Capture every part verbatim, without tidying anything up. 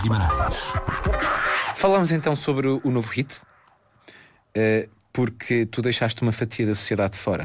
Guimarães. Falamos então sobre o novo hit, uh, porque tu deixaste uma fatia da sociedade de fora.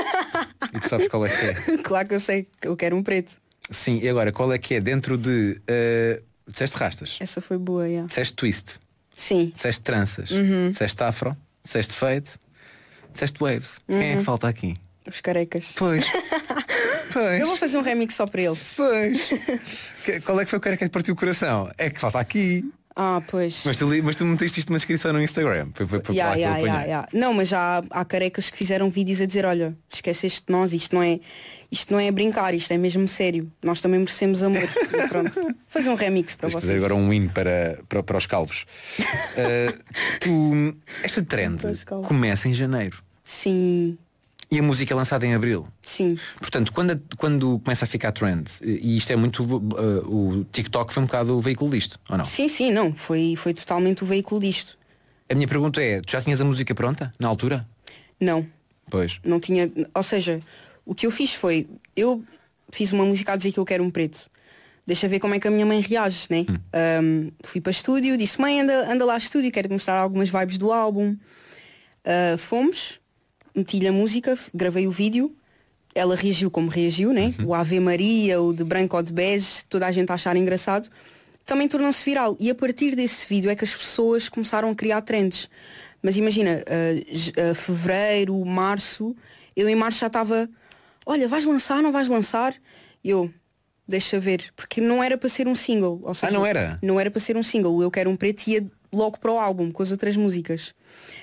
E tu sabes qual é que é? Claro que eu sei, eu quero um preto. Sim, e agora qual é que é? Dentro de uh, disseste rastas, Essa foi boa, yeah. disseste twist, Sim. disseste tranças, Uhum. disseste afro, disseste fade, disseste waves. Uhum. Quem é que falta aqui? Os carecas. Pois. Pois. Eu vou fazer um remix só para eles. Pois. Que- Qual é que foi o cara que te partiu o coração? É que falta aqui. Ah, pois. Mas tu, li- mas tu meteste isto numa descrição no Instagram. Foi, foi, foi Yeah, lá que eu yeah, apanhei. yeah, yeah. Não, mas já há, há carecas que fizeram vídeos a dizer, olha, esqueceste de nós, isto não é, isto não é brincar, isto é mesmo sério. Nós também merecemos amor. E pronto. Fazer um remix para Tens que vocês. fazer agora um win para, para, para os calvos. Uh, tu, esta trend Para os calvos. começa em janeiro Sim, e a música é lançada em abril. sim. Portanto, quando, a- quando começa a ficar trend, e isto é muito uh, o TikTok foi um bocado o veículo disto, ou não? Sim, sim, não. Foi, foi totalmente o veículo disto. A minha pergunta é, tu já tinhas a música pronta na altura? Não. Pois. Não tinha. Ou seja, o que eu fiz foi, eu fiz uma música a dizer que eu quero um preto. Deixa ver como é que a minha mãe reage, né? Hum. Um, fui para estúdio, disse, mãe, anda, anda lá ao estúdio, quero mostrar algumas vibes do álbum. Uh, fomos, meti-lhe a música, f- gravei o vídeo, ela reagiu como reagiu, né? Uhum. O Ave Maria, o de branco ou de bege, toda a gente a achar engraçado, também tornou-se viral. E a partir desse vídeo é que as pessoas começaram a criar trends. Mas imagina, uh, j- uh, fevereiro, março, eu em março já estava, olha, vais lançar, não vais lançar? E eu, deixa ver, porque não era para ser um single. Ou seja, não era? Não era para ser um single. O Eu Quero um Preto ia logo para o álbum, com as outras músicas.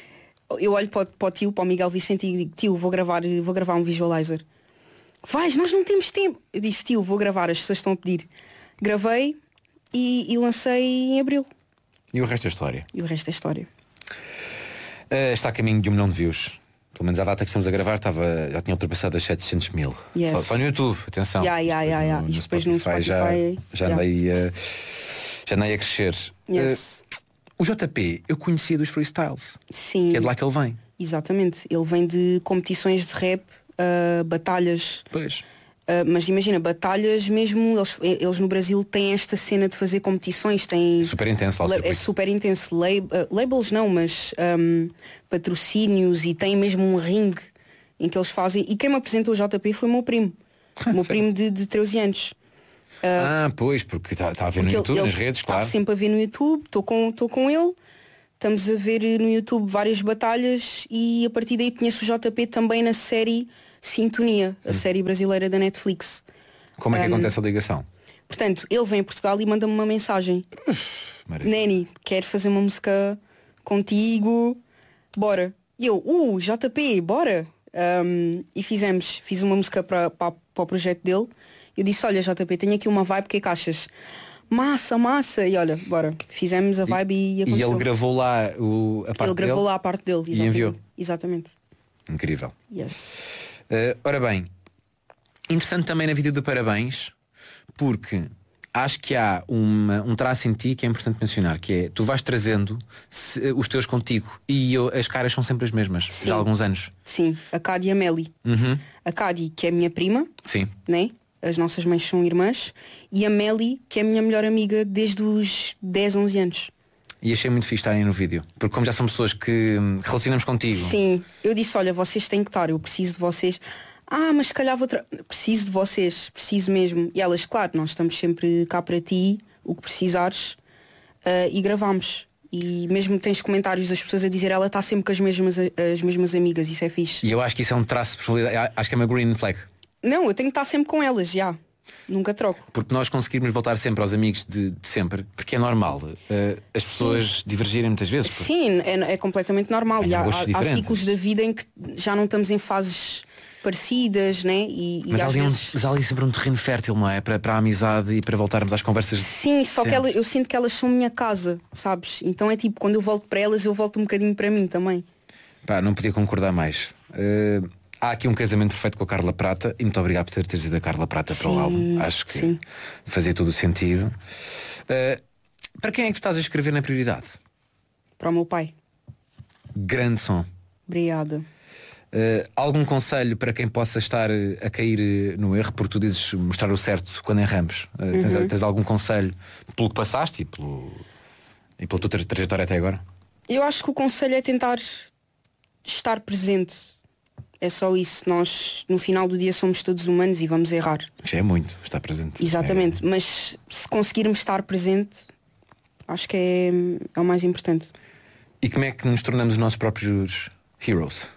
Eu olho para o, para o tio, para o Miguel Vicente e digo, tio, vou gravar, vou gravar um visualizer. Vais, nós não temos tempo. Eu disse, tio, vou gravar, as pessoas estão a pedir. Gravei e, e lancei em abril. E o resto é história. E o resto é história. Uh, está a caminho de um milhão de views. Pelo menos a data que estamos a gravar estava, já tinha ultrapassado as setecentos mil. Yes. Só, só no YouTube, atenção. Yeah, yeah, Depois yeah, yeah. no, Isto depois no Spotify, já, já, yeah. andei, uh, já andei a crescer. Yes. Uh, o J P eu conhecia dos freestyles, Sim, que é de lá que ele vem. exatamente. Ele vem de competições de rap, uh, batalhas. Pois. Uh, mas imagina, batalhas mesmo, eles, eles no Brasil têm esta cena de fazer competições, têm. Super intenso lá o La- É circuito. super intenso. Lab, uh, labels não, mas um, patrocínios, e tem mesmo um ringue em que eles fazem. E quem me apresentou o J P foi o meu primo. O meu primo de, de treze anos. Ah, pois, porque está tá a ver no Porque YouTube, ele- nas ele redes, está claro. sempre a ver no YouTube, estou com, tô com ele, estamos a ver no YouTube várias batalhas e a partir daí conheço o J P também na série Sintonia, a série brasileira da Netflix. Como é que Um, acontece a ligação? Portanto, ele vem a Portugal e manda-me uma mensagem. Maravilha. Neni, quero fazer uma música contigo, bora. E eu, uh, J P, bora. Um, e fizemos, fiz uma música para, para, para o projeto dele. Eu disse, olha J P, tenho aqui uma vibe, o que é que achas? Massa, massa. E olha, bora, fizemos a vibe e, E aconteceu. ele gravou lá o, a parte Ele gravou dele? lá a parte dele. E Exatamente. enviou? Exatamente. Incrível. Yes. Uh, ora bem, interessante também na vida do Parabéns, porque acho que há uma, um traço em ti que é importante mencionar, que é, tu vais trazendo se- os teus contigo e eu- as caras são sempre as mesmas, Sim. já há alguns anos. Sim, a Cadi e a Meli. Uhum. A Cadi, que é a minha prima, Sim. né? As nossas mães são irmãs. E a Meli, que é a minha melhor amiga desde os dez, onze anos. E achei muito fixe estarem no vídeo, porque como já são pessoas que hum, relacionamos contigo. Sim, eu disse, olha, vocês têm que estar, eu preciso de vocês. Ah, mas se calhar vou tra... preciso de vocês, preciso mesmo. E elas, claro, nós estamos sempre cá para ti, o que precisares, ah, e gravamos. E mesmo tens comentários das pessoas a dizer, ela está sempre com as mesmas, as mesmas amigas, isso é fixe. E eu acho que isso é um traço de personalidade, acho que é uma green flag. Não, eu tenho que estar sempre com elas, já. Nunca troco. Porque nós conseguirmos voltar sempre aos amigos de, de sempre, porque é normal uh, as pessoas divergirem muitas vezes. porque- Sim, é, é completamente normal. Ganham E há, gostos há- há diferentes. ciclos da vida em que já não estamos em fases parecidas, né? E, e Mas há, às ali um, vezes... mas há ali sempre um terreno fértil, não é? Para, para a amizade e para voltarmos às conversas. Sim, só que sempre. ela, eu sinto que elas são minha casa, sabes? Então é tipo, quando eu volto para elas, eu volto um bocadinho para mim também. Pá, não podia concordar mais. Uh, há aqui um casamento perfeito com a Carla Prata e muito obrigado por ter trazido a Carla Prata para o Sim, álbum. Acho que sim. fazia todo o sentido. Uh, para quem é que tu estás a escrever na prioridade? Para o meu pai. Grande som. Obrigada. Uh, algum conselho para quem possa estar a cair no erro, porque tu dizes mostrar o certo quando erramos? Uh, uhum. tens, tens algum conselho pelo que passaste e, pelo, e pela tua tra trajetória até agora? Eu acho que o conselho é tentar estar presente. É só isso. Nós no final do dia somos todos humanos e vamos errar. Já é muito estar presente. Exatamente, é... mas se conseguirmos estar presente, acho que é, é o mais importante. E como é que nos tornamos os nossos próprios heroes?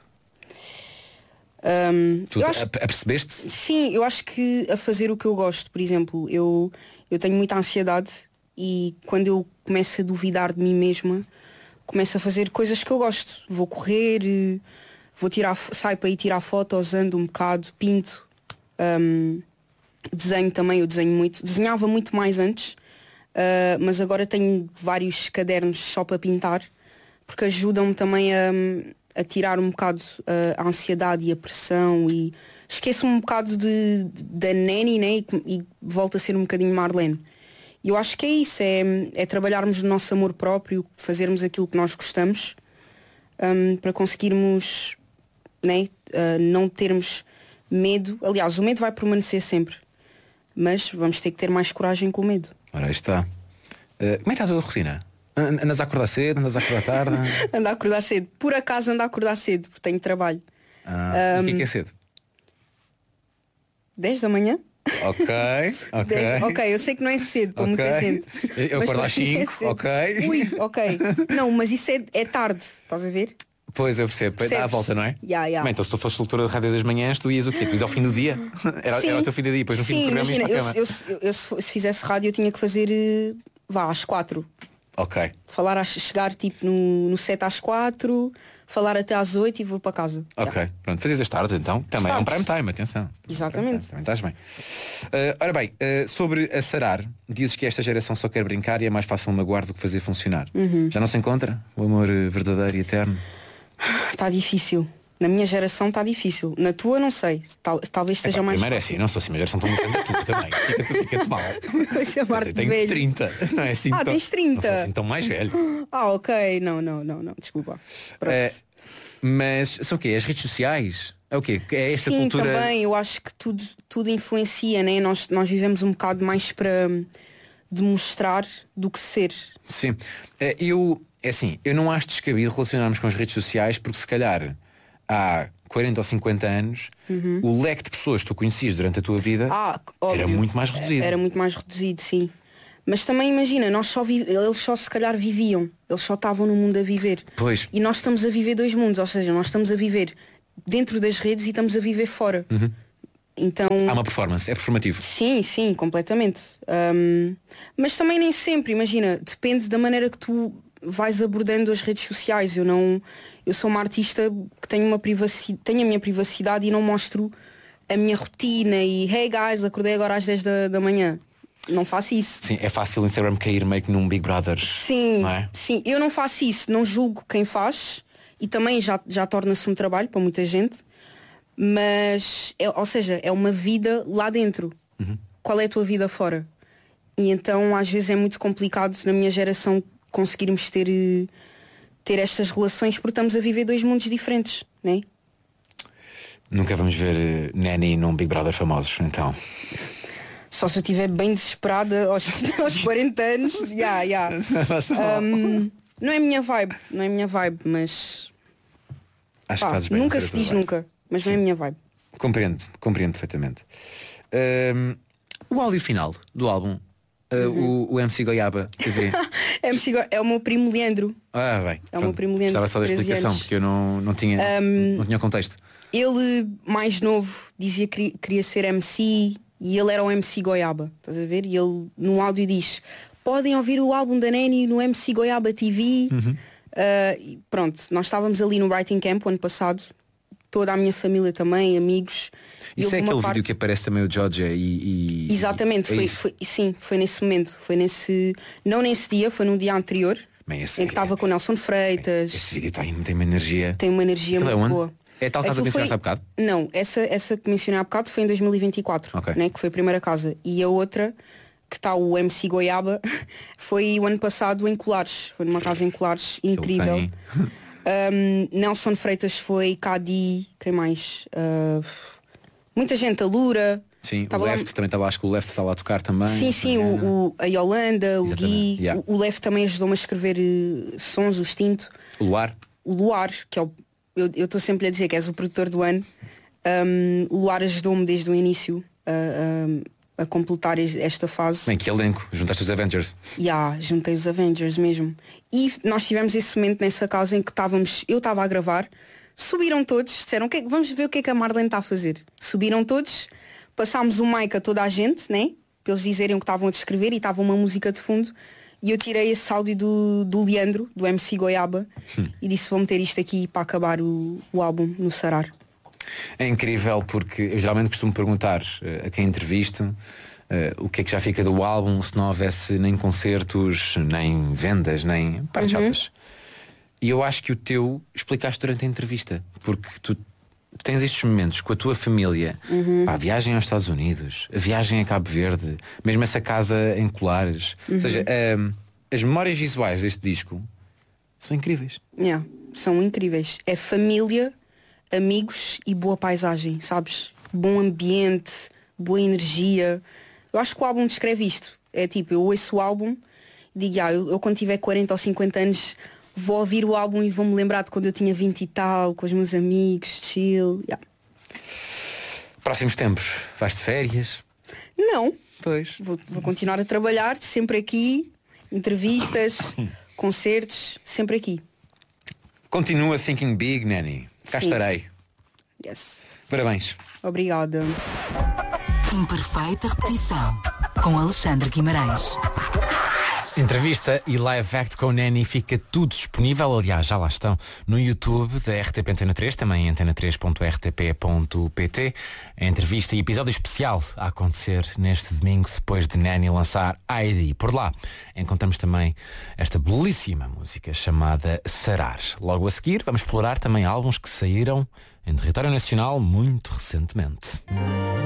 Um, tu acho, apercebeste? Sim, eu acho que a fazer o que eu gosto. Por exemplo, eu, eu tenho muita ansiedade e quando eu começo a duvidar de mim mesma, começo a fazer coisas que eu gosto. Vou correr, vou tirar, saio para ir tirar fotos, ando um bocado, pinto, um, desenho também, eu desenho muito. Desenhava muito mais antes, uh, mas agora tenho vários cadernos só para pintar, porque ajudam-me também a, a tirar um bocado uh, a ansiedade e a pressão e esqueço um bocado de, de, da Nanny, né? e, e volto a ser um bocadinho Marlene. E eu acho que é isso, é, é trabalharmos no nosso amor próprio, fazermos aquilo que nós gostamos, um, para conseguirmos, né? uh, não termos medo. Aliás, o medo vai permanecer sempre, mas vamos ter que ter mais coragem com o medo. Ora, aí está. Uh, como é que está a tua rotina? Andas a acordar cedo, andas a acordar tarde? Ando a acordar cedo. Por acaso ando a acordar cedo, porque tenho trabalho. Ah, um, o que é que é cedo? dez da manhã. Ok, ok. dez, ok, eu sei que não é cedo para okay. muita gente. Eu acordo às cinco, ok. Ui, ok. Não, mas isso é, é tarde, estás a ver? Pois, eu percebo, Percebes? dá a volta, não é? Yeah, yeah. Bem, então se tu fosses doutora de rádio das manhãs, tu ias o quê? Tu ias ao fim do dia? Era, era o teu fim do dia, depois no Sim, fim do programa imagina, ias para a eu, cama. eu, eu, eu, se, se fizesse rádio eu tinha que fazer, vá, às quatro. Ok. Falar, a chegar tipo no, no sete às quatro, falar até às oito e vou para casa. Ok, yeah. Pronto, fazias as tardes então. Também é um prime time, atenção. Exatamente. Também estás bem. Uh, ora bem, uh, sobre a sarar, dizes que esta geração só quer brincar e é mais fácil magoar do que fazer funcionar. Uhum. Já não se encontra o amor verdadeiro e eterno? Está difícil. Na minha geração está difícil. Na tua não sei. Tal, talvez Epá, seja mais primeiro fácil. é assim, não sou assim, mas geração tão diferente da tua também. Fica-te fica mal. Vou chamar-te Eu tenho velho. trinta. Não é assim Ah, tão, tens trinta. Não sou assim tão mais velho. Ah, ok. Não, não, não, não. Desculpa. Uh, mas são o quê? As redes sociais? É o quê? É esta Sim, cultura... também. Eu acho que tudo, tudo influencia, né? Nós, nós vivemos um bocado mais para demonstrar do que ser. Sim. Uh, eu, é assim, eu não acho descabido relacionarmos com as redes sociais porque se calhar há quarenta ou cinquenta anos, uhum. o leque de pessoas que tu conhecias durante a tua vida ah, era muito mais reduzido. Era muito mais reduzido, sim. Mas também imagina, nós só vi... eles só se calhar viviam, eles só estavam no mundo a viver. Pois. E nós estamos a viver dois mundos, ou seja, nós estamos a viver dentro das redes e estamos a viver fora. Uhum. Então... Há uma performance, é performativo. Sim, sim, completamente. Um... Mas também nem sempre, imagina, depende da maneira que tu vais abordando as redes sociais. Eu não, eu sou uma artista que tenho uma privacidade, tenho a minha privacidade e não mostro a minha rotina e hey guys, acordei agora às dez da, da manhã. Não faço isso. Sim, é fácil o Instagram cair meio que num Big Brother. Sim, não é? Sim, eu não faço isso, não julgo quem faz e também já, já torna-se um trabalho para muita gente, mas é, ou seja, é uma vida lá dentro. Uhum. Qual é a tua vida fora? E então às vezes é muito complicado na minha geração conseguirmos ter, ter estas relações porque estamos a viver dois mundos diferentes, não é? Nunca vamos ver uh, Nanny num Big Brother famosos, então. Só se eu estiver bem desesperada aos, aos quarenta anos. yeah, yeah. um, Não é minha vibe, não é minha vibe, mas acho pá, que fazes bem. nunca se diz nunca, mas Sim. não é minha vibe. Compreendo, compreendo perfeitamente. Um, o áudio final do álbum. Uh, uhum. o, o M C Goiaba T V. M C Go... É o meu primo Leandro. Ah, bem. É o meu primo Leandro. Estava só da explicação, anos. Porque eu não, não, tinha, um, não tinha contexto. Ele, mais novo, dizia que queria ser M C e ele era o M C Goiaba. Estás a ver? E ele no áudio diz: podem ouvir o álbum da Nanny no M C Goiaba T V. Uhum. Uh, e pronto, nós estávamos ali no Writing Camp o ano passado. Toda a minha família também, amigos. Isso é aquele parte... vídeo que aparece também o Georgia e, e... Exatamente, e... É foi, foi, sim, foi nesse momento. Foi nesse. Não nesse dia, foi no dia anterior. Bem, esse, em que estava é... com o Nelson Freitas. Esse vídeo tem, tem uma energia. Tem uma energia Aquilo muito é boa. É tal casa que mencionaste foi... há bocado? Não, essa, essa que mencionei há bocado foi em dois mil e vinte e quatro, okay. Né, que foi a primeira casa. E a outra, que está o M C Goiaba, foi o ano passado em Colares. Foi numa casa em Colares incrível. Um, Nelson Freitas foi, Cadi, quem mais? Uh, muita gente, a Lura. Sim, tava o Left lá... também estava, acho que o Left está lá a tocar também. Sim, sim, o, o, a Yolanda, o Gui, yeah. o, o Left também ajudou-me a escrever uh, sons, o Extinto. O Luar. O Luar, que é o, eu estou sempre a dizer que és o produtor do ano. Um, o Luar ajudou-me desde o início a, a, a completar esta fase. Bem, que elenco, juntaste os Avengers. Já, yeah, juntei os Avengers mesmo. E nós tivemos esse momento nessa casa em que estávamos, eu estava a gravar, subiram todos, disseram, okay, vamos ver o que é que a Marlene está a fazer. Subiram todos, passámos o mic a toda a gente, né? Para eles dizerem o que estavam a descrever, e estava uma música de fundo. E eu tirei esse áudio do, do Leandro, do M C Goiaba, hum. e disse, vou meter isto aqui para acabar o, o álbum no Sarar. É incrível porque eu geralmente costumo perguntar uh, a quem entrevisto uh, o que é que já fica do álbum se não houvesse nem concertos, nem vendas, nem partes uhum. altas. E eu acho que o teu explicaste durante a entrevista, porque tu, tu tens estes momentos com a tua família, uhum. pá, a viagem aos Estados Unidos, a viagem a Cabo Verde, mesmo essa casa em Colares, uhum. ou seja, uh, as memórias visuais deste disco são incríveis. Yeah, são incríveis. É família, amigos e boa paisagem, sabes? Bom ambiente, boa energia. Eu acho que o álbum descreve isto. É tipo, eu ouço o álbum e digo, ah, eu, eu quando tiver quarenta ou cinquenta anos vou ouvir o álbum e vou-me lembrar de quando eu tinha vinte e tal, com os meus amigos, chill. Yeah. Próximos tempos, vais de férias? Não. Pois. Vou, vou continuar a trabalhar, sempre aqui, entrevistas, concertos, sempre aqui. Continua thinking big, Nanny. Cá Sim. estarei. Yes. Parabéns. Obrigada. Imperfeita repetição com Alexandre Guimarães. Entrevista e live act com Nanny fica tudo disponível, aliás, já lá estão no YouTube da R T P Antena três, também em antena três ponto r t p ponto p t. A entrevista e episódio especial a acontecer neste domingo, depois de Nanny lançar I D. Por lá encontramos também esta belíssima música chamada Sarar. Logo a seguir vamos explorar também álbuns que saíram em território nacional muito recentemente.